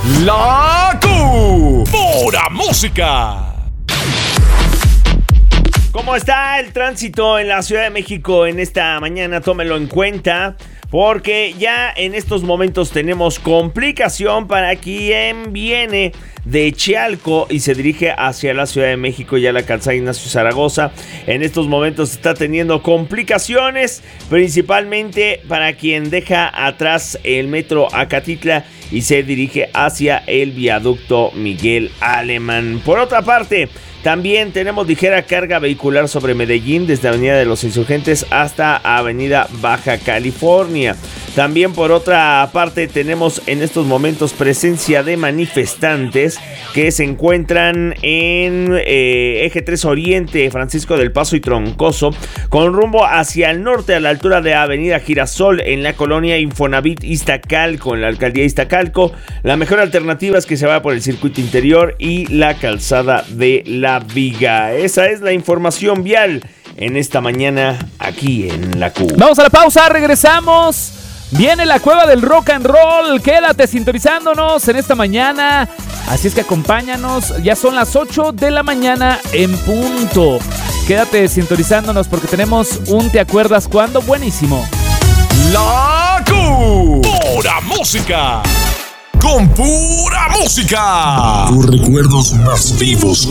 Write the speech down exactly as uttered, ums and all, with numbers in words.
La Q. Pura música. ¿Cómo está el tránsito en la Ciudad de México en esta mañana? Tómelo en cuenta, porque ya en estos momentos tenemos complicación para quien viene de Chalco y se dirige hacia la Ciudad de México, ya la calzada Ignacio Zaragoza. En estos momentos está teniendo complicaciones, principalmente para quien deja atrás el metro Acatitla y se dirige hacia el viaducto Miguel Alemán. Por otra parte, también tenemos ligera carga vehicular sobre Medellín desde Avenida de los Insurgentes hasta Avenida Baja California. También por otra parte tenemos en estos momentos presencia de manifestantes que se encuentran en eh, Eje tres Oriente, Francisco del Paso y Troncoso, con rumbo hacia el norte a la altura de Avenida Girasol en la colonia Infonavit Iztacalco, en la alcaldía Iztacalco. La mejor alternativa es que se vaya por el circuito interior y la calzada de La Viga. Esa es la información vial en esta mañana aquí en la Q. Vamos a la pausa, regresamos. Viene la cueva del rock and roll. Quédate sintonizándonos en esta mañana. Así es que acompáñanos. Ya son las ocho de la mañana en punto. Quédate sintonizándonos porque tenemos un ¿Te acuerdas cuándo? Buenísimo. La Q. Pura música. Con pura música. Tus recuerdos más vivos